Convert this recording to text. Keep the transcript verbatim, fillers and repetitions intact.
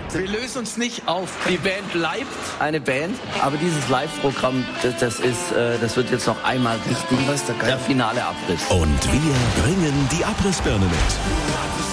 Wir lösen uns nicht auf. Die Band bleibt eine Band, aber dieses Live-Programm, das, das ist, äh, das wird jetzt noch einmal richtig, was der, der finale Abriss. Und wir bringen die Abrissbirne mit.